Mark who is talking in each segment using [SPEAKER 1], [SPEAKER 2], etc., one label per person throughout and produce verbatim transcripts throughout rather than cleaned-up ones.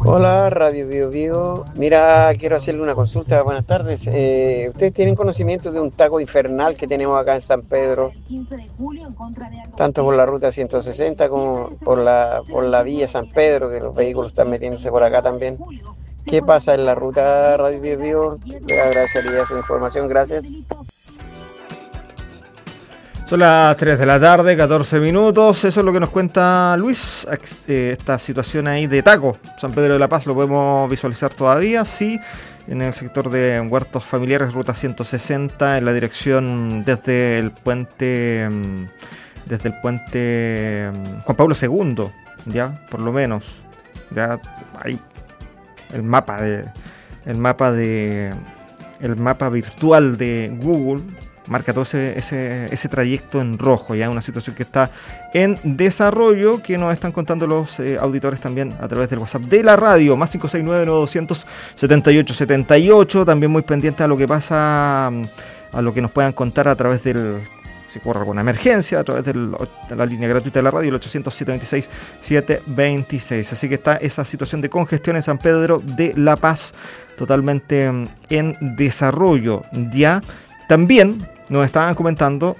[SPEAKER 1] Hola, Radio Bio Bio. Mira, quiero hacerle una consulta. Buenas tardes. Eh, ¿ustedes tienen conocimiento de un taco infernal que tenemos acá en San Pedro? Tanto por la ruta ciento sesenta como por la, por la vía San Pedro, que los vehículos están metiéndose por acá también. ¿Qué pasa en la ruta, Radio Bio Bio? Le agradecería su información. Gracias.
[SPEAKER 2] Son las tres de la tarde, catorce minutos. Eso es lo que nos cuenta Luis. Eh, esta situación ahí de taco. San Pedro de la Paz lo podemos visualizar todavía. Sí, en el sector de huertos familiares, ruta ciento sesenta, en la dirección desde el puente, desde el puente Juan Pablo segundo, ya, por lo menos. Ya hay el mapa de, el mapa de, el mapa virtual de Google. Marca todo ese, ese, ese trayecto en rojo, ya una situación que está en desarrollo, que nos están contando los eh, auditores también a través del WhatsApp de la radio, más cinco seis nueve, nueve dos cero, siete ocho siete ocho, también muy pendiente a lo que pasa, a lo que nos puedan contar a través del, si ocurre alguna emergencia, a través del, de la línea gratuita de la radio, el ochocientos, siete veintiséis, setecientos veintiséis. Así que está esa situación de congestión en San Pedro de la Paz, totalmente en desarrollo, ya. También nos estaban comentando,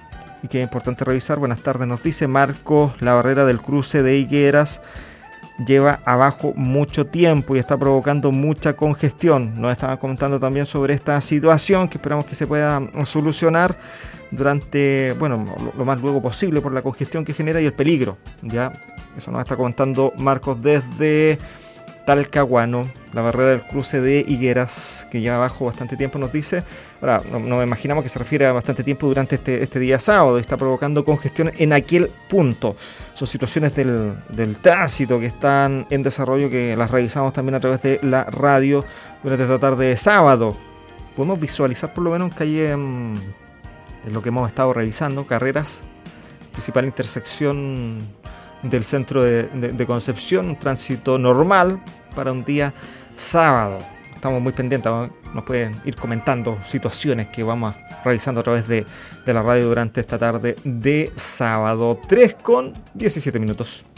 [SPEAKER 2] y que es importante revisar, buenas tardes, nos dice Marcos, la barrera del cruce de Higueras lleva abajo mucho tiempo y está provocando mucha congestión. Nos estaban comentando también sobre esta situación que esperamos que se pueda solucionar durante, bueno, lo, lo más luego posible por la congestión que genera y el peligro, ya. Eso nos está comentando Marcos desde Talcahuano, la barrera del cruce de Higueras, que lleva abajo bastante tiempo, nos dice. Ahora, nos no imaginamos que se refiere a bastante tiempo durante este, este día sábado y está provocando congestión en aquel punto. Son situaciones del, del tránsito que están en desarrollo, que las revisamos también a través de la radio durante esta tarde de sábado. Podemos visualizar por lo menos que hay en, en lo que hemos estado revisando, carreras, principal intersección del centro de, de, de Concepción, un tránsito normal para un día sábado. Estamos muy pendientes, nos pueden ir comentando situaciones que vamos revisando a través de, de la radio durante esta tarde de sábado. tres con diecisiete minutos.